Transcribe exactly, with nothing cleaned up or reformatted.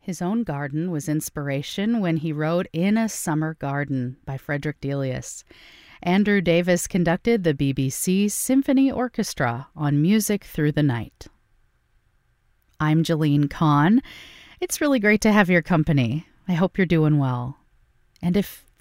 His own garden was inspiration when he wrote In a Summer Garden by Frederick Delius. Andrew Davis conducted the B B C Symphony Orchestra on Music Through the Night. I'm Jeline Kahn. It's really great to have your company. I hope you're doing well. And if